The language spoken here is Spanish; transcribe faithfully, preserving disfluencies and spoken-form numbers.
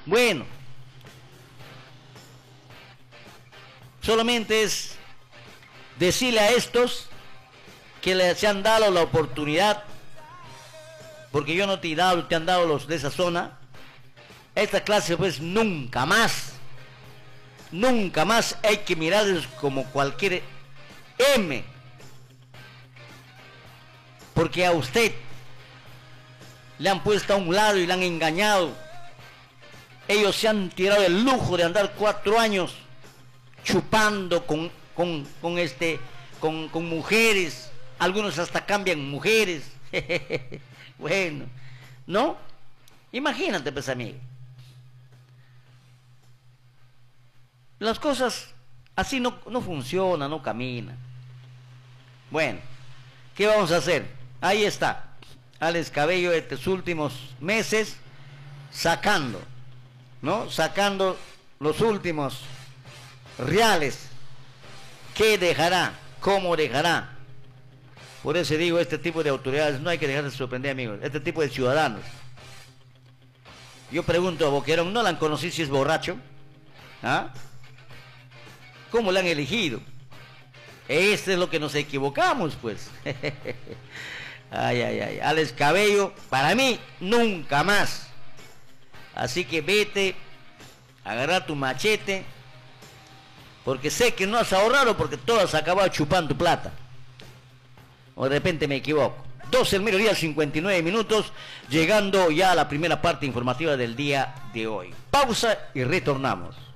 Bueno, solamente es decirle a estos que les han dado la oportunidad, porque yo no te he dado, te han dado los de esa zona, esta clase pues nunca más, nunca más hay que mirarles como cualquier M, porque a usted le han puesto a un lado y le han engañado. Ellos se han tirado el lujo de andar cuatro años chupando con, con, con, este, con, con mujeres, algunos hasta cambian mujeres. Bueno, ¿no? Imagínate, pues, amigo. Las cosas así no, no funcionan, no caminan. Bueno, ¿qué vamos a hacer? Ahí está, Alex Cabello estos últimos meses sacando, ¿no? Sacando los últimos reales. ¿Qué dejará? ¿Cómo dejará? Por eso digo, este tipo de autoridades no hay que dejarse sorprender, amigos. Este tipo de ciudadanos. Yo pregunto a Boquerón, ¿no la han conocido si es borracho? ¿Ah? ¿Cómo la han elegido? Este es lo que nos equivocamos, pues. Ay, ay, ay. Alex Cabello, para mí, nunca más. Así que vete, agarra tu machete, porque sé que no has ahorrado, porque todo has acabado chupando plata. O de repente me equivoco. doce del mediodía, cincuenta y nueve minutos, llegando ya a la primera parte informativa del día de hoy. Pausa y retornamos.